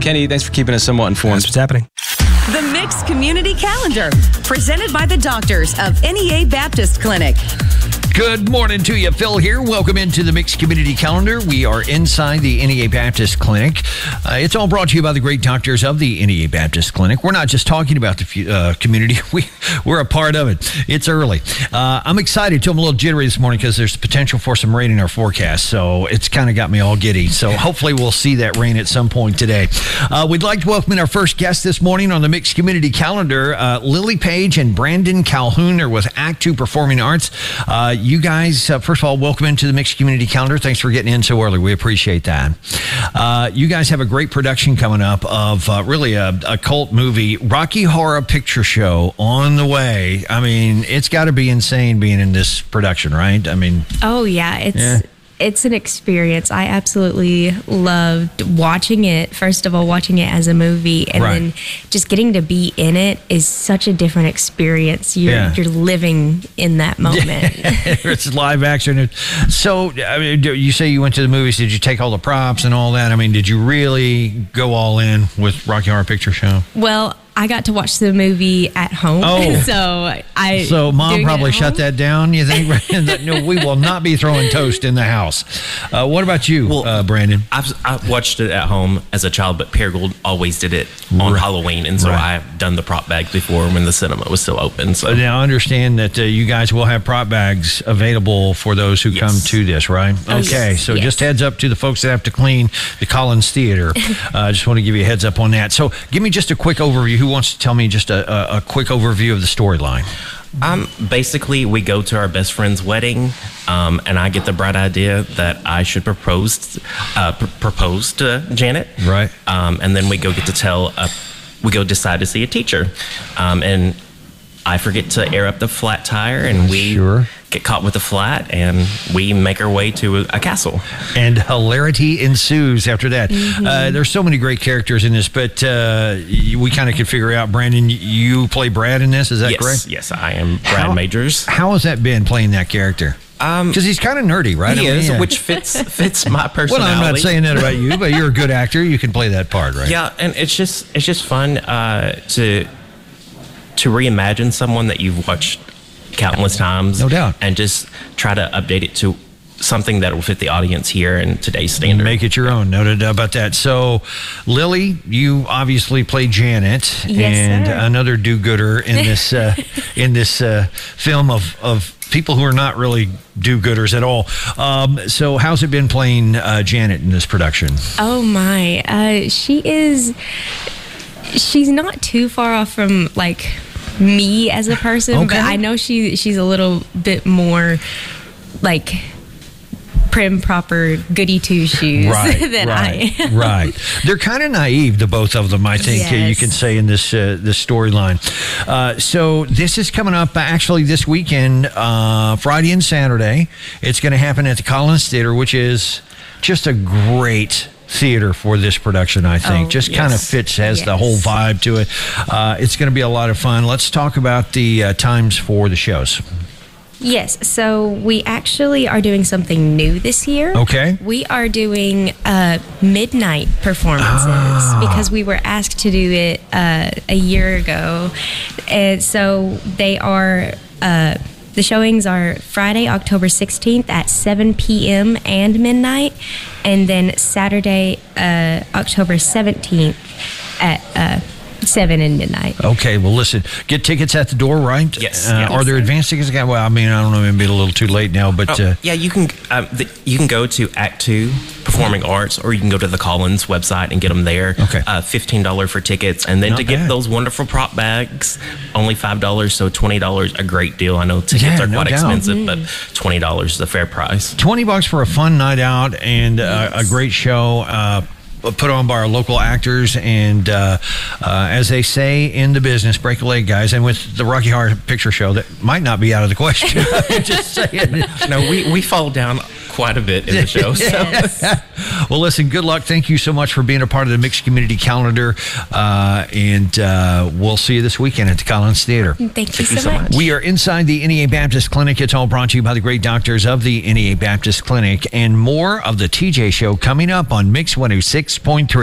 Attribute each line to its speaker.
Speaker 1: Kenny, thanks for keeping us somewhat informed.
Speaker 2: That's what's happening.
Speaker 3: The Mixed Community Calendar, presented by the doctors of NEA Baptist Clinic.
Speaker 4: Good morning to you. Phil here. Welcome into the Mixed Community Calendar. We are inside the NEA Baptist Clinic. It's all brought to you by the great doctors of the NEA Baptist Clinic. We're not just talking about the community. We're a part of it. It's early. I'm excited, too. I'm a little jittery this morning because there's potential for some rain in our forecast. So it's kind of got me all giddy. So hopefully we'll see that rain at some point today. We'd like to welcome in our first guest this morning on the Mixed Community Calendar. Lily Page and Brandon Calhoun are with Act 2 Performing Arts. You guys, first of all, welcome into the Mixed Community Calendar. Thanks for getting in so early. We appreciate that. You guys have a great production coming up of really a cult movie, Rocky Horror Picture Show, on the way. I mean, it's got to be insane being in this production, right? I mean,
Speaker 5: oh yeah, it's an experience. I absolutely loved watching it. First of all, watching it as a movie, and then just getting to be in it is such a different experience. You're living in that moment.
Speaker 4: It's live action. So, I mean, you say you went to the movies. Did you take all the props and all that? I mean, did you really go all in with Rocky Horror Picture Show?
Speaker 5: Well, I got to watch the movie at home.
Speaker 4: Oh.
Speaker 5: So
Speaker 4: Mom probably shut that down, you think? No, we will not be throwing toast in the house. What about you, Brandon?
Speaker 6: I watched it at home as a child, but Paragould always did it on Halloween, and so I've done the prop bag before when the cinema was still open. So
Speaker 4: now I understand that you guys will have prop bags available for those who come to this, right? Okay, so just heads up to the folks that have to clean the Collins Theater. I just want to give you a heads up on that. So give me just a quick overview. Who wants to tell me just a quick overview of the storyline?
Speaker 6: Basically, we go to our best friend's wedding, and I get the bright idea that I should propose to Janet.
Speaker 4: Right.
Speaker 6: And then we go decide to see a teacher. And I forget to air up the flat tire, and we get caught with the flat, and we make our way to a castle.
Speaker 4: And hilarity ensues after that. There's so many great characters in this, but we kind of could figure out, Brandon, you play Brad in this, is that correct?
Speaker 6: Yes, I am Brad Majors.
Speaker 4: How has that been, playing that character? Because he's kind of nerdy, right?
Speaker 6: He is, which fits my personality.
Speaker 4: Well, I'm not saying that about you, but you're a good actor. You can play that part, right?
Speaker 6: Yeah, and it's just fun to reimagine someone that you've watched countless times.
Speaker 4: No doubt.
Speaker 6: And just try to update it to something that will fit the audience here in today's standard.
Speaker 4: Make it your own, no doubt about that. So, Lily, you obviously play Janet, and another do-gooder in this film of people who are not really do-gooders at all. So how's it been playing Janet in this production?
Speaker 5: Oh my, she's not too far off from like me as a person, but I know she's a little bit more like prim, proper, goody two-shoes than I am. Right.
Speaker 4: They're kind of naive, the both of them, I think you can say in this storyline. So this is coming up actually this weekend, Friday and Saturday. It's going to happen at the Collins Theater, which is just a great theater for this production, I think. Kind of fits, has the whole vibe to it. It's going to be a lot of fun. Let's talk about the times for the shows.
Speaker 5: Yes, so we actually are doing something new this year.
Speaker 4: Okay.
Speaker 5: We are doing midnight performances because we were asked to do it a year ago. And so they are... the showings are Friday, October 16th at 7 p.m. and midnight, and then Saturday, October 17th at 7 and midnight. Okay,
Speaker 4: well, listen, get tickets at the door, right?
Speaker 6: Yes.
Speaker 4: Are there advance tickets? Well, I mean, I don't know, maybe a little too late now, but...
Speaker 6: you can go to Act 2 Performing Arts, or you can go to the Collins website and get them there.
Speaker 4: Okay.
Speaker 6: $15 for tickets, and then get those wonderful prop bags, only $5, so $20, a great deal. I know tickets are quite expensive, but $20 is a fair price.
Speaker 4: $20 for a fun night out and a great show. Put on by our local actors, and as they say in the business, break a leg, guys. And with the Rocky Horror Picture Show, that might not be out of the question. Just saying.
Speaker 6: No, we fall down quite a bit in the show. So.
Speaker 4: Well, listen, good luck. Thank you so much for being a part of the Mixed Community Calendar, and we'll see you this weekend at the Collins Theater.
Speaker 5: Thank you so much.
Speaker 4: We are inside the NEA Baptist Clinic. It's all brought to you by the great doctors of the NEA Baptist Clinic, and more of the TJ Show coming up on Mix 106.3.